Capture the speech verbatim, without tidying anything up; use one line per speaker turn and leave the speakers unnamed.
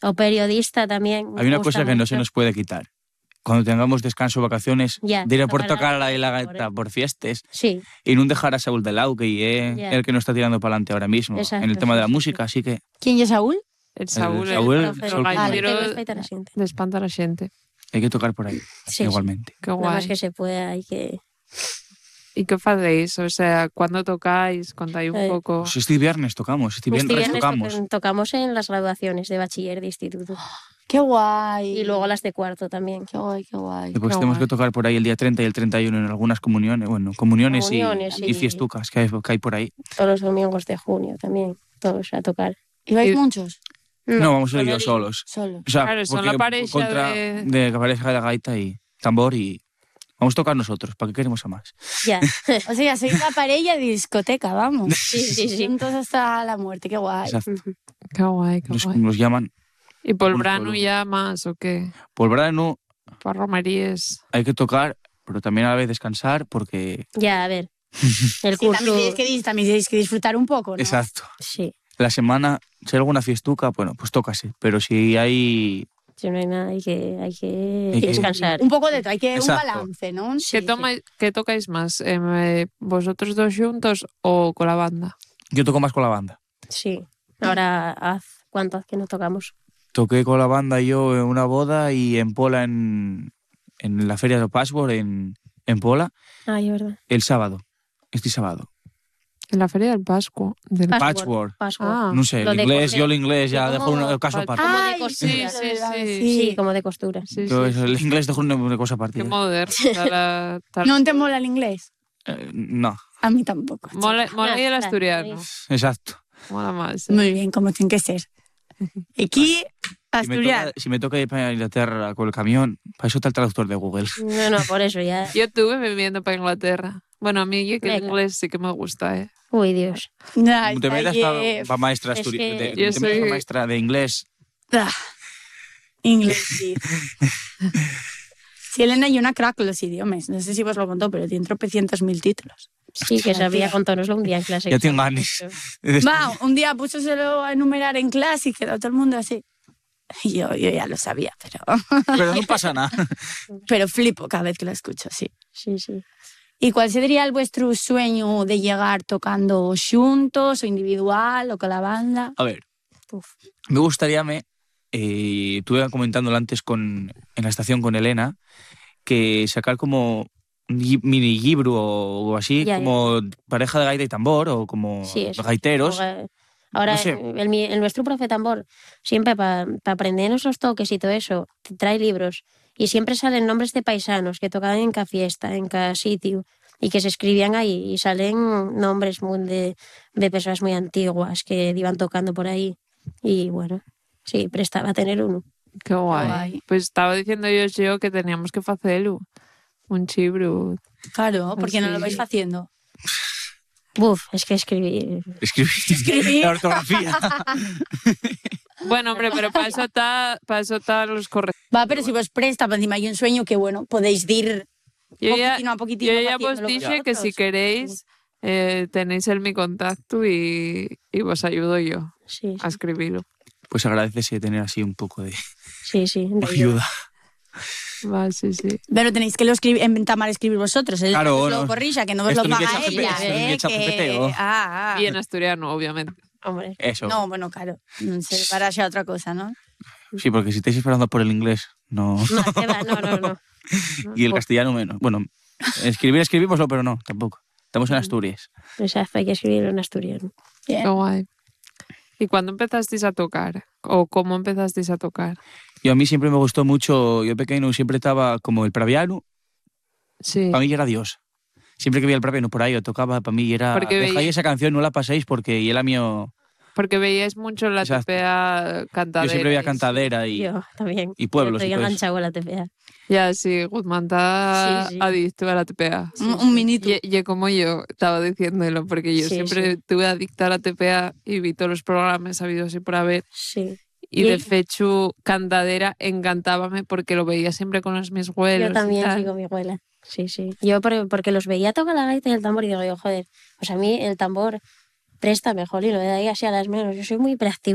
O periodista también.
Hay una cosa que no se nos puede quitar. Cuando tengamos descanso o vacaciones,
ya,
de ir a por
tocar
tocar
la,
la, la
por,
gaita por fiestes.
Sí.
Y no dejar a Saúl de Lau, que es
Ya.
el que nos está tirando para adelante ahora mismo.
Exacto,
en el tema
sí,
de la
sí,
música,
sí.
así que...
¿Quién es Saúl?
El Saúl,
El Saúl,
el,
el
el
Saúl
gaitero
de,
de espanta a la xente.
Hay que tocar por ahí,
sí,
igualmente.
Sí.
Qué
Nada
guay.
más que se pueda, hay que...
¿Y qué hacéis? O sea, ¿cuándo tocáis? Contáis un
Eh,
poco.
Pues este viernes tocamos, este viernes,
Este viernes
tocamos.
to- tocamos en las graduaciones de bachiller de instituto.
¡Qué guay!
Y luego las de cuarto también.
¡Qué guay, qué guay!
Después
Qué
tenemos
guay.
que tocar por ahí el día treinta y el treinta y uno en algunas comuniones, bueno, comuniones,
Comuniones,
y,
sí.
y fiestucas que hay, que hay por ahí.
Todos los domingos de junio también, todos a tocar.
¿Y vais
Y-
muchos?
No, vamos a ir
solo
yo
di-
solos.
Solo.
O sea,
Claro, son
porque
la pareja
contra
de-
de la pareja de la gaita y tambor y... Vamos a tocar nosotros, ¿para qué queremos a más?
Ya.
O sea, sois la pareja de discoteca, vamos.
Sí, sí, sí.
Juntos hasta la muerte, qué guay.
Exacto.
Qué guay, qué
Nos,
guay.
nos llaman.
¿Y por el
un
verano
solo.
ya más o qué?
Por verano
Para romerías.
hay que tocar, pero también a la vez descansar porque...
Ya, a ver. El
Sí,
curso...
también tenéis, que, dis- también tenéis que disfrutar un poco, ¿no?
Exacto.
Sí,
La semana, si hay alguna fiestuca, bueno, pues tócase. Pero si hay...
si no hay nada, hay que, hay que
Hay que-
descansar.
Un poco de todo, hay que
Exacto.
un balance, ¿no?
Sí,
¿Qué,
sí.
tomáis- ¿Qué tocáis más? Eh, ¿Vosotros dos juntos o con la banda?
Yo toco más con la banda.
Sí. Ahora, haz, ¿cuánto hace que no tocamos?
Toqué con la banda yo en una boda y en Pola, en, en la feria del Password, en, en Pola,
Ay, es verdad.
el sábado. Este sábado.
En la feria del Pascua. Del...
Password.
Patchwork.
Password.
Ah,
No sé,
Lo
el
de
inglés,
coser.
yo el inglés ya
Sí,
dejo
como-
un caso
pa-
aparte.
Como de
Ay,
costura.
sí, sí, sí.
Sí, como de costura.
sí,
Yo
sí,
el
sí.
inglés dejo una, una cosa aparte.
Qué moderno. Tal- tal-
¿No te mola el inglés?
Eh, no,
A mí tampoco.
Mola, mola y el
Ah,
asturiano.
exacto.
Mola más. ¿eh?
Muy bien, como tiene que ser. Aquí,
Si me,
asturiano.
toca, si me toca ir para Inglaterra con el camión, para eso está el traductor de Google.
No, no, por eso ya.
Yo estuve viviendo para Inglaterra. Bueno, a mí yo que el
Venga.
inglés sí que me gusta, ¿eh?
Uy, Dios.
Ay,
Te metas
ay,
para maestra,
es
asturi-
que
de,
yo
te metas
soy-
pa' maestra de inglés.
ah, Inglés, sí. Sí, Elena y una crack con los idiomas. No sé si vos lo contó, pero tiene tropecientos mil títulos.
Sí, que sabía contarnoslo un día en clase.
Ya tengo ganas.
Va, un día púsoselo a enumerar en clase y quedó todo el mundo así. Y Yo, yo ya lo sabía, pero,
Pero no pasa nada.
pero flipo cada vez que lo escucho, sí.
Sí, sí.
¿Y cuál sería el vuestro sueño de llegar tocando juntos o individual o con la banda?
A ver,
Uf.
me gustaría, me, eh, estuve comentándolo antes con, en la estación con Elena, que sacar como un gui- mini libro o, o así,
Ya, ya.
como pareja de gaita y tambor o como
Sí, eso.
gaiteros.
Ahora, ahora
No sé.
el, mi- el nuestro profe tambor, siempre para aprendernos los toques y todo eso, te trae libros y siempre salen nombres de paisanos que tocaban en cada fiesta, en cada sitio y que se escribían ahí y salen nombres muy de, de personas muy antiguas que iban tocando por ahí y bueno, sí, prestaba a tener uno.
Qué guay.
Guay.
Pues estaba diciendo yo, yo que teníamos que hacerlo. Un chibro.
Claro, porque no
Sí.
lo vais haciendo.
Uf, es que escribir...
Escribir,
Escribir.
la ortografía.
Bueno, hombre, pero para eso está, para eso está los correctores.
Va, pero si vos presta, por encima hay un sueño que, bueno, podéis ir
Yo ya,
poquitino a poquitino
yo ya vos
haciéndolo
dije que si
vosotros.
queréis eh, tenéis el mi contacto y, y vos ayudo yo
Sí,
a escribirlo.
Pues agradecese tener así un poco de
sí, sí. de
ayuda.
Va, sí, sí.
Pero tenéis que lo escribir, inventar mal escribir vosotros. Él
Claro,
os lo
no.
corrija, que no os
Esto
lo
no
paga
que echa
ella.
G P, esto no que
¿eh?
echa
Que-
G P T, oh.
Ah, ah.
Y en asturiano, obviamente.
Hombre,
Eso.
No, bueno, claro. Se para a otra cosa, ¿no?
Sí, porque si estáis esperando por el inglés, no.
no, que va, no, no, no.
Y el castellano menos. Bueno, escribir escribimoslo, pero no, tampoco. Estamos en Asturias.
Exacto, hay que escribirlo en asturiano.
Bien.
Qué guay. ¿Y cuándo empezasteis a tocar? ¿O cómo empezasteis a tocar?
Y a mí siempre me gustó mucho, yo pequeño siempre estaba como el praviano,
Sí.
para mí era Dios. Siempre que veía el praviano por ahí, yo tocaba, para mí era,
Porque
dejáis
veía-
esa canción, no la paséis porque era mío,
Porque veíais mucho la
Exacto.
T P A cantadera.
yo siempre veía
y-
cantadera y,
Yo también.
y pueblos
Estoy
y todo eso.
enganchado a la T P A.
Ya, sí, Guzmán está
Sí, sí.
adicto a la T P A.
un, un minito.
Y, y como yo estaba diciéndolo, porque yo
Sí,
siempre
sí.
tuve adicta a la T P A y vi todos los programas sabidos así por haber.
Sí.
Y
Y-
de fecho, cantadera encantábame porque lo veía siempre con los mis abuelos.
Yo
y
también
tal.
soy con mi abuela. Sí, sí. Yo por- porque los veía tocar la gaita y el tambor y digo yo, joder, pues a mí el tambor presta mejor y lo de ahí así a las manos. Yo soy muy hiperactiva.